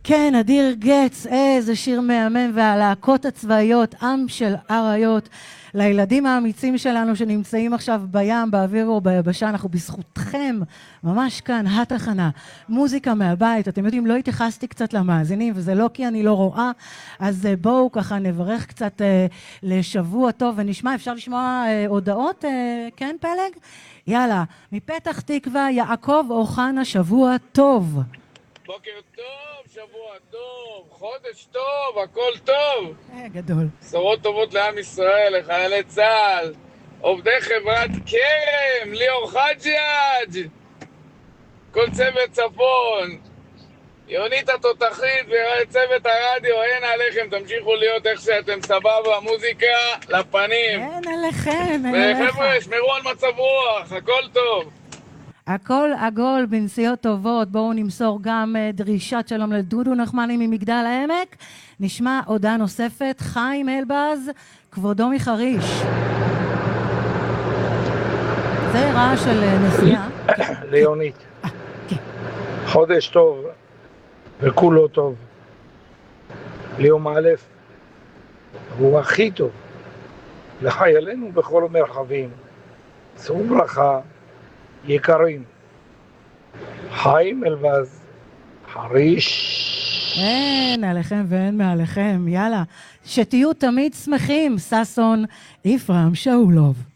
כן, אדיר גץ, איזה שיר מהמם, והלהקות הצבאיות, עם של אריות, לילדים האמיצים שלנו שנמצאים עכשיו בים, באוויר או ביבשה, אנחנו בזכותכם, ממש כאן, התחנה, מוזיקה מהבית. אתם יודעים, לא התייחסתי קצת למאזינים, וזה לא כי אני לא רואה, אז בואו ככה נברך קצת לשבוע טוב, ונשמע, אפשר לשמוע הודעות, כן פלג? יאללה, מפתח תקווה, יעקב אוחנה, שבוע טוב. בוקר טוב, שבוע טוב, חודש טוב, הכל טוב. גדול. בשורות טובות לעם ישראל, לחיילי צה"ל, עובדי חברת כרם, ליאור חג'יאג', כל צוות צפון, יונית התותחית וצוות הרדיו, אין עליכם, תמשיכו להיות איך שאתם סבבה, מוזיקה לפנים. אין עליכם, אין עליך. וחבר'ה, שמרו על מצב רוח, הכל טוב. הכל עגול בנסיעות טובות. בואו נמסור גם דרישת שלום לדודו נחמני ממגדל העמק. נשמע הודעה נוספת, חיים אלבז, כבודו מחריש. זה רעש של נסיעה. ליונית. חודש טוב וכולו טוב. ליום א' הוא הכי טוב לחיילינו בכל המרחבים. שאו ברכה יקרים. חיים אלבז, חריש. אין עליכם ואין מעליכם. יאללה, שתהיו תמיד שמחים. ששון, יפרם שאולוב.